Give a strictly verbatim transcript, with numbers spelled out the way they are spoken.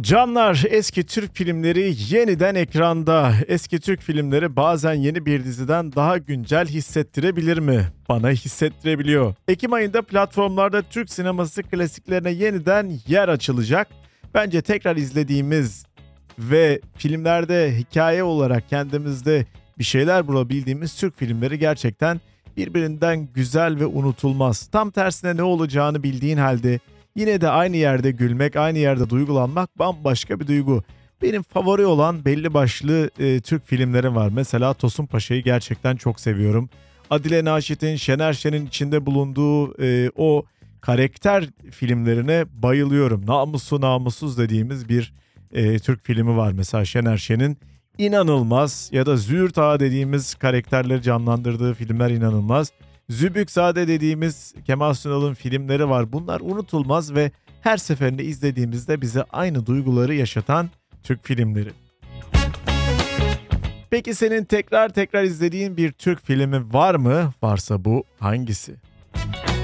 Canlar, eski Türk filmleri yeniden ekranda. Eski Türk filmleri bazen yeni bir diziden daha güncel hissettirebilir mi? Bana hissettirebiliyor. Ekim ayında platformlarda Türk sineması klasiklerine yeniden yer açılacak. Bence tekrar izlediğimiz ve filmlerde hikaye olarak kendimizde bir şeyler bulabildiğimiz Türk filmleri gerçekten birbirinden güzel ve unutulmaz. Tam tersine ne olacağını bildiğin halde yine de aynı yerde gülmek, aynı yerde duygulanmak bambaşka bir duygu. Benim favori olan belli başlı e, Türk filmlerim var. Mesela Tosun Paşa'yı gerçekten çok seviyorum. Adile Naşit'in, Şener Şen'in içinde bulunduğu e, o karakter filmlerine bayılıyorum. Namuslu Namussuz dediğimiz bir e, Türk filmi var mesela Şener Şen'in. İnanılmaz, ya da Züğürt Ağa dediğimiz karakterleri canlandırdığı filmler inanılmaz. Zübükzade dediğimiz Kemal Sunal'ın filmleri var. Bunlar unutulmaz ve her seferinde izlediğimizde bize aynı duyguları yaşatan Türk filmleri. Peki senin tekrar tekrar izlediğin bir Türk filmi var mı? Varsa bu hangisi?